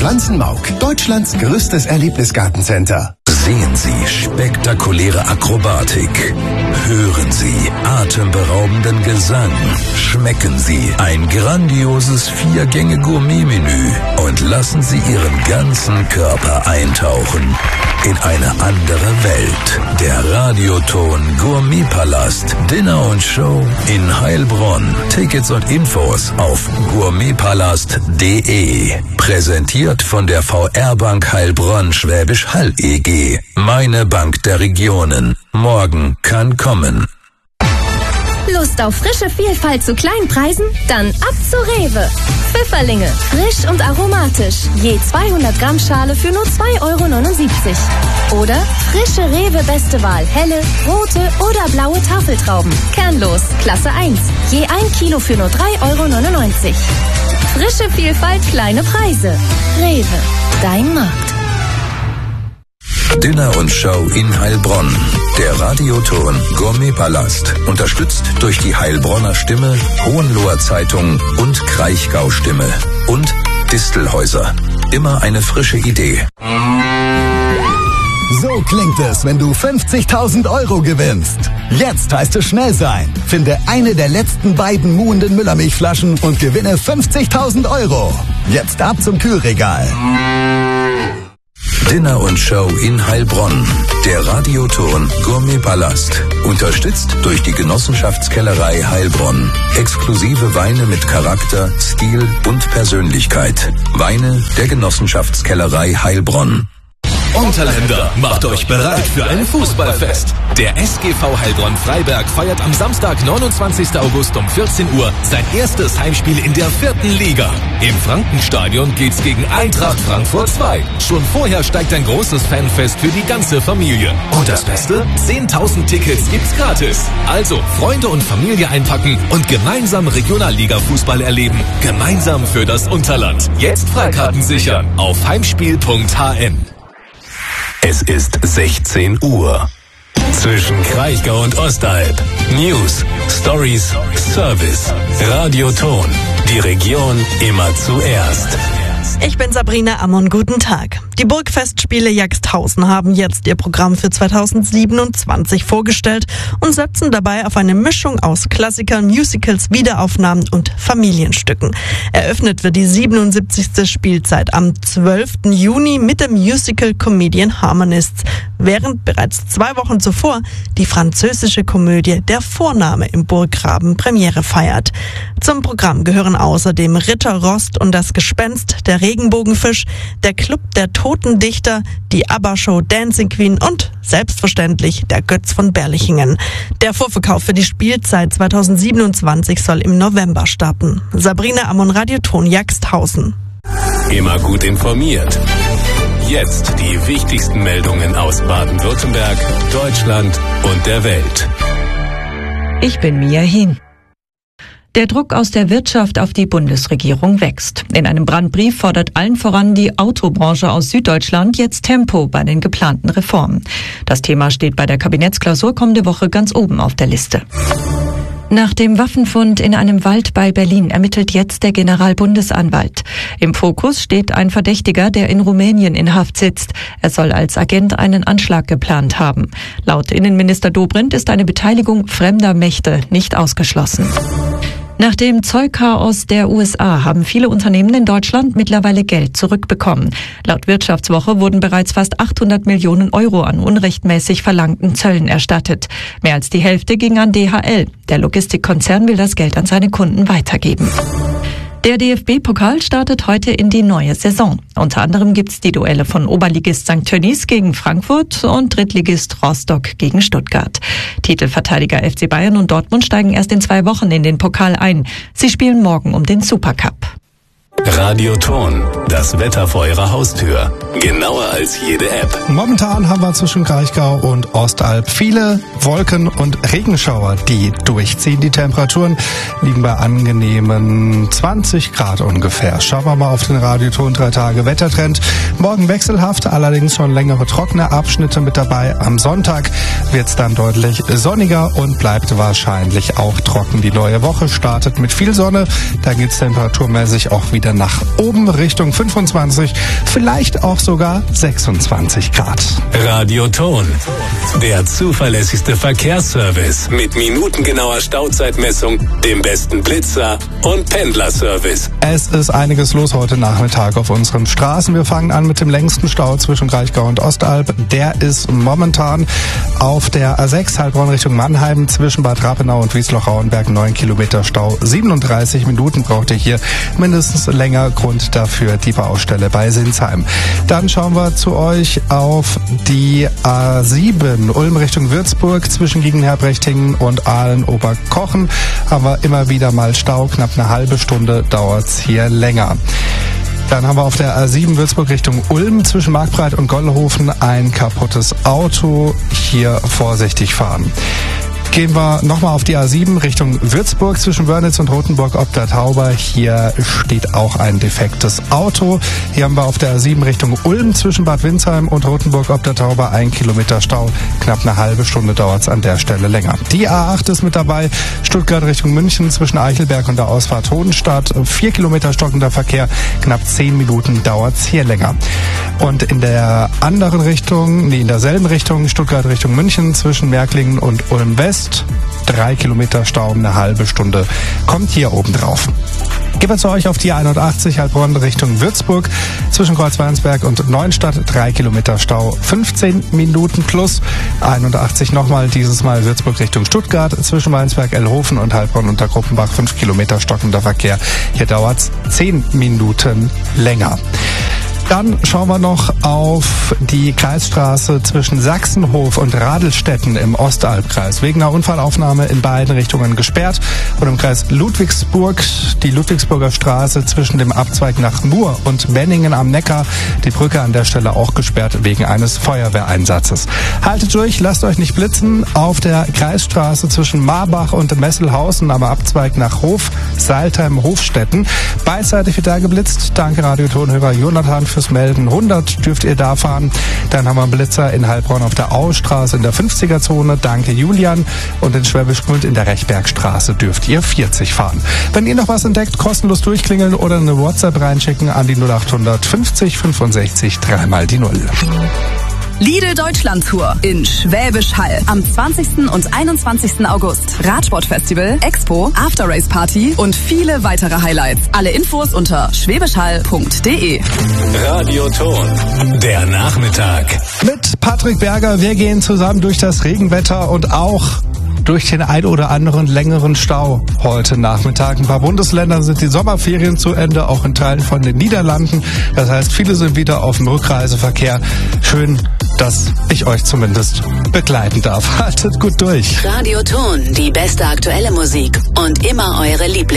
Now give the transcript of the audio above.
Pflanzenmauk, Deutschlands größtes Erlebnisgartencenter. Sehen Sie spektakuläre Akrobatik. Hören Sie atemberaubenden Gesang. Schmecken Sie ein grandioses 4-Gänge-Gourmet-Menü und lassen Sie Ihren ganzen Körper eintauchen in eine andere Welt. Der Radioton Gourmetpalast Dinner und Show in Heilbronn. Tickets und Infos auf gourmetpalast.de. Präsentiert von der VR Bank Heilbronn Schwäbisch Hall EG. Meine Bank der Regionen. Morgen kann kommen. Lust auf frische Vielfalt zu kleinen Preisen? Dann ab zu Rewe. Pfifferlinge, frisch und aromatisch. Je 200 Gramm Schale für nur 2,79 €. Oder frische Rewe Beste Wahl, helle, rote oder blaue Tafeltrauben. Kernlos, Klasse 1. Je 1 Kilo für nur 3,99 €. Frische Vielfalt, kleine Preise. Rewe, dein Markt. Dinner und Show in Heilbronn. Der Radioton Gourmetpalast. Unterstützt durch die Heilbronner Stimme, Hohenloher Zeitung und Kraichgau Stimme. Und Distelhäuser. Immer eine frische Idee. So klingt es, wenn du 50.000 € gewinnst. Jetzt heißt es schnell sein. Finde eine der letzten beiden muhenden Müllermilchflaschen und gewinne 50.000 €. Jetzt ab zum Kühlregal. Dinner und Show in Heilbronn. Der Radioton Gourmetpalast. Unterstützt durch die Genossenschaftskellerei Heilbronn. Exklusive Weine mit Charakter, Stil und Persönlichkeit. Weine der Genossenschaftskellerei Heilbronn. Unterländer, macht euch bereit für ein Fußballfest. Der SGV Heilbronn-Freiberg feiert am Samstag, 29. August um 14 Uhr sein erstes Heimspiel in der 4. Liga. Im Frankenstadion geht's gegen Eintracht Frankfurt 2. Schon vorher steigt ein großes Fanfest für die ganze Familie. Und das Beste? 10.000 Tickets gibt's gratis. Also Freunde und Familie einpacken und gemeinsam Regionalliga-Fußball erleben. Gemeinsam für das Unterland. Jetzt Freikarten sichern auf heimspiel.hn. Es ist 16 Uhr. Zwischen Kraichgau und Ostalb. News, Stories, Service. Radioton. Die Region immer zuerst. Ich bin Sabrina Ammon, guten Tag. Die Burgfestspiele Jagsthausen haben jetzt ihr Programm für 2027 vorgestellt und setzen dabei auf eine Mischung aus Klassikern, Musicals, Wiederaufnahmen und Familienstücken. Eröffnet wird die 77. Spielzeit am 12. Juni mit dem Musical Comedian Harmonists, während bereits 2 Wochen zuvor die französische Komödie Der Vorname im Burggraben Premiere feiert. Zum Programm gehören außerdem Ritter Rost und das Gespenst, der Regenbogenfisch, der Club der Toten Dichter, die ABBA-Show Dancing Queen und selbstverständlich der Götz von Berlichingen. Der Vorverkauf für die Spielzeit 2027 soll im November starten. Sabrina Ammon, Radioton Jagsthausen. Immer gut informiert. Jetzt die wichtigsten Meldungen aus Baden-Württemberg, Deutschland und der Welt. Ich bin Mia Hin. Der Druck aus der Wirtschaft auf die Bundesregierung wächst. In einem Brandbrief fordert allen voran die Autobranche aus Süddeutschland jetzt Tempo bei den geplanten Reformen. Das Thema steht bei der Kabinettsklausur kommende Woche ganz oben auf der Liste. Nach dem Waffenfund in einem Wald bei Berlin ermittelt jetzt der Generalbundesanwalt. Im Fokus steht ein Verdächtiger, der in Rumänien in Haft sitzt. Er soll als Agent einen Anschlag geplant haben. Laut Innenminister Dobrindt ist eine Beteiligung fremder Mächte nicht ausgeschlossen. Nach dem Zollchaos der USA haben viele Unternehmen in Deutschland mittlerweile Geld zurückbekommen. Laut Wirtschaftswoche wurden bereits fast 800 Millionen € an unrechtmäßig verlangten Zöllen erstattet. Mehr als die Hälfte ging an DHL. Der Logistikkonzern will das Geld an seine Kunden weitergeben. Der DFB-Pokal startet heute in die neue Saison. Unter anderem gibt's die Duelle von Oberligist St. Tönnies gegen Frankfurt und Drittligist Rostock gegen Stuttgart. Titelverteidiger FC Bayern und Dortmund steigen erst in 2 Wochen in den Pokal ein. Sie spielen morgen um den Supercup. Radioton, das Wetter vor Ihrer Haustür. Genauer als jede App. Momentan haben wir zwischen Kraichgau und Ostalb viele Wolken- und Regenschauer, die durchziehen. Die Temperaturen liegen bei angenehmen 20 Grad ungefähr. Schauen wir mal auf den Radioton 3 Tage Wettertrend. Morgen wechselhaft, allerdings schon längere trockene Abschnitte mit dabei. Am Sonntag wird es dann deutlich sonniger und bleibt wahrscheinlich auch trocken. Die neue Woche startet mit viel Sonne. Da geht es temperaturmäßig auch wieder nach nach oben Richtung 25, vielleicht auch sogar 26 Grad. Radioton, der zuverlässigste Verkehrsservice mit minutengenauer Stauzeitmessung, dem besten Blitzer und Pendlerservice. Es ist einiges los heute Nachmittag auf unseren Straßen. Wir fangen an mit dem längsten Stau zwischen Kraichgau und Ostalb. Der ist momentan auf der A6 Heilbronn Richtung Mannheim zwischen Bad Rappenau und Wiesloch-Rauenberg 9 Kilometer Stau. 37 Minuten braucht ihr hier, mindestens länger. Grund dafür die Baustelle bei Sinsheim. Dann schauen wir zu euch auf die A7 Ulm Richtung Würzburg zwischen Giegenherbrechtingen und Aalen-Oberkochen. Haben wir immer wieder mal Stau, knapp eine halbe Stunde dauert's hier länger. Dann haben wir auf der A7 Würzburg Richtung Ulm zwischen Markbreit und Gollhofen ein kaputtes Auto. Hier vorsichtig fahren. Gehen wir nochmal auf die A7 Richtung Würzburg zwischen Wörnitz und Rothenburg ob der Tauber. Hier steht auch ein defektes Auto. Hier haben wir auf der A7 Richtung Ulm zwischen Bad Windsheim und Rothenburg ob der Tauber 1 Kilometer Stau. Knapp eine halbe Stunde dauert's an der Stelle länger. Die A8 ist mit dabei. Stuttgart Richtung München zwischen Eichelberg und der Ausfahrt Hodenstadt. 4 Kilometer stockender Verkehr. Knapp 10 Minuten dauert's hier länger. Und in der anderen Richtung, in derselben Richtung, Stuttgart Richtung München zwischen Märklingen und Ulm West. 3 Kilometer Stau, eine halbe Stunde kommt hier oben drauf. Gehen wir zu euch auf die 81 Heilbronn Richtung Würzburg zwischen Kreuzweinsberg und Neuenstadt. 3 Kilometer Stau, 15 Minuten plus. 81 nochmal, dieses Mal Würzburg Richtung Stuttgart zwischen Weinsberg, Ellhofen und Heilbronn unter Gruppenbach. 5 Kilometer stockender Verkehr. Hier dauert's 10 Minuten länger. Dann schauen wir noch auf die Kreisstraße zwischen Sachsenhof und Radelstetten im Ostalbkreis. Wegen einer Unfallaufnahme in beiden Richtungen gesperrt. Und im Kreis Ludwigsburg die Ludwigsburger Straße zwischen dem Abzweig nach Mur und Benningen am Neckar. Die Brücke an der Stelle auch gesperrt wegen eines Feuerwehreinsatzes. Haltet durch, lasst euch nicht blitzen. Auf der Kreisstraße zwischen Marbach und Messelhausen am Abzweig nach Hof, Seiltheim, Hofstetten. Beidseitig wird da geblitzt. Danke Radiotonhörer Jonathan fürs Melden. 100 dürft ihr da fahren. Dann haben wir einen Blitzer in Heilbronn auf der Austraße in der 50er-Zone. Danke Julian. Und in Schwäbisch Gmünd in der Rechbergstraße dürft ihr 40 fahren. Wenn ihr noch was entdeckt, kostenlos durchklingeln oder eine WhatsApp reinschicken an die 0800 50 65 3 die 0. Lidl Deutschland Tour in Schwäbisch Hall am 20. und 21. August. Radsportfestival, Expo, After-Race Party und viele weitere Highlights. Alle Infos unter schwäbischhall.de. Radioton, der Nachmittag. Mit Patrick Berger, wir gehen zusammen durch das Regenwetter und auch durch den ein oder anderen längeren Stau heute Nachmittag. In ein paar Bundesländern sind die Sommerferien zu Ende, auch in Teilen von den Niederlanden. Das heißt, viele sind wieder auf dem Rückreiseverkehr. Schön, dass ich euch zumindest begleiten darf. Haltet gut durch. Radioton, die beste aktuelle Musik und immer eure Lieblings.